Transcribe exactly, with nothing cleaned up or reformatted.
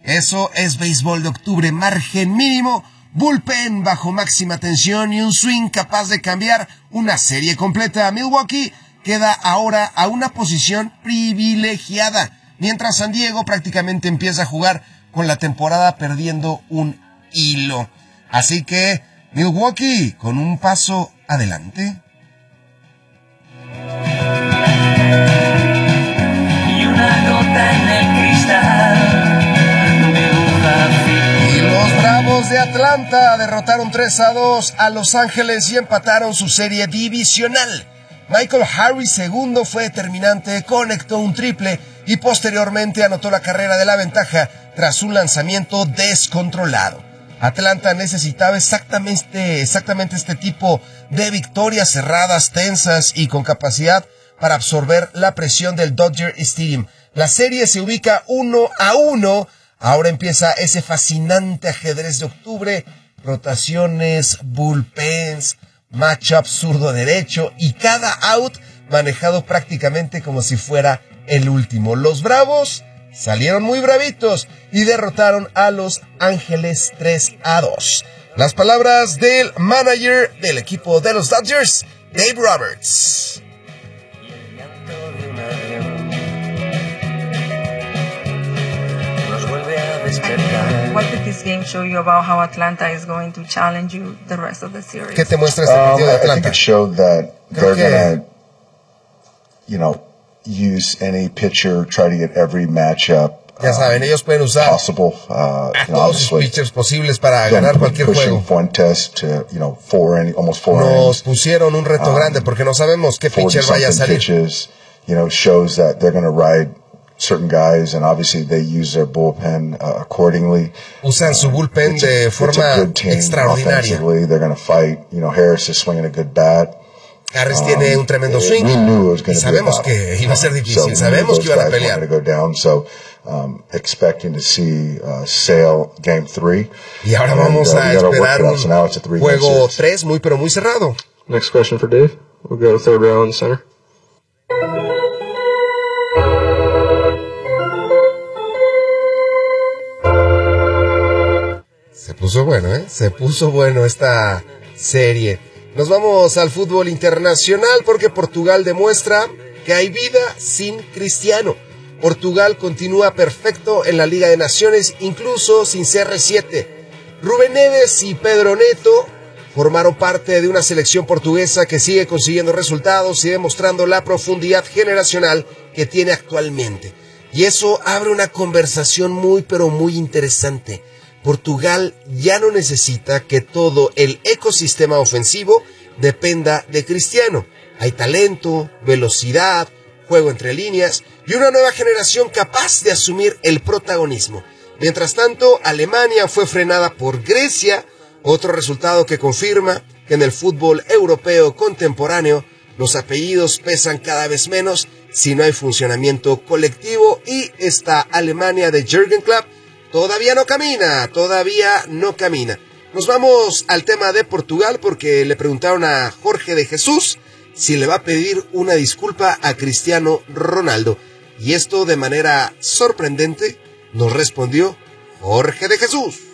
Eso es béisbol de octubre, margen mínimo, bullpen bajo máxima tensión y un swing capaz de cambiar una serie completa. Milwaukee queda ahora a una posición privilegiada, mientras San Diego prácticamente empieza a jugar con la temporada perdiendo un hilo. Así que Milwaukee con un paso adelante. Y una nota en el cristal dibuja fin. Y los Bravos de Atlanta derrotaron tres a dos a Los Ángeles y empataron su serie divisional. Michael Harris segundo fue determinante, conectó un triple y posteriormente anotó la carrera de la ventaja tras un lanzamiento descontrolado. Atlanta necesitaba exactamente, exactamente este tipo de victorias cerradas, tensas y con capacidad para absorber la presión del Dodger Stadium. La serie se ubica uno a uno. Ahora empieza ese fascinante ajedrez de octubre, rotaciones, bullpens, matchup zurdo-derecho y cada out manejado prácticamente como si fuera el último. Los Bravos salieron muy bravitos y derrotaron a Los Ángeles tres a dos. Las palabras del manager del equipo de los Dodgers, Dave Roberts. What did this game show you about how Atlanta is going to challenge you the rest of the series? ¿Qué te muestra este partido de Um, I think Atlanta? it showed that Creo they're que gonna, you know, use any pitcher, try to get every matchup ya saben, ellos pueden usar possible. Uh, a you know, todos sus obviously, pitchers posibles para them ganar cualquier pushing juego. Fuentes to, you know, four any, almost four Nos innings, pusieron un reto Um, grande porque no sabemos qué pitcher vaya a forty-something salir. pitches, you know, shows that they're going to ride certain guys, and obviously they use their bullpen uh, accordingly. Usan su bullpen It's a- de it's a forma good team extraordinaria. offensively. They're going to fight. You know, Harris is swinging a good bat. Harris Um, tiene un tremendo swing We knew it was y going to be a sabemos battle. que iba a ser So difícil, we knew sabemos those que iban a guys pelear. wanted to go down. So um, expecting to see uh, Sale game three. Y ahora And, vamos uh, a we gotta work esperar it out. un So now it's a three-game juego series. tres muy pero muy cerrado. Next question for Dave. We'll go to third row in center. Se puso bueno, ¿eh? Se puso bueno esta serie. Nos vamos al fútbol internacional porque Portugal demuestra que hay vida sin Cristiano. Portugal continúa perfecto en la Liga de Naciones, incluso sin C R siete. Rubén Neves y Pedro Neto formaron parte de una selección portuguesa que sigue consiguiendo resultados y demostrando la profundidad generacional que tiene actualmente. Y eso abre una conversación muy pero muy interesante. Portugal ya no necesita que todo el ecosistema ofensivo dependa de Cristiano. Hay talento, velocidad, juego entre líneas y una nueva generación capaz de asumir el protagonismo. Mientras tanto, Alemania fue frenada por Grecia, otro resultado que confirma que en el fútbol europeo contemporáneo los apellidos pesan cada vez menos si no hay funcionamiento colectivo, y esta Alemania de Jürgen Klopp todavía no camina, todavía no camina. Nos vamos al tema de Portugal porque le preguntaron a Jorge de Jesús si le va a pedir una disculpa a Cristiano Ronaldo. Y esto de manera sorprendente nos respondió Jorge de Jesús.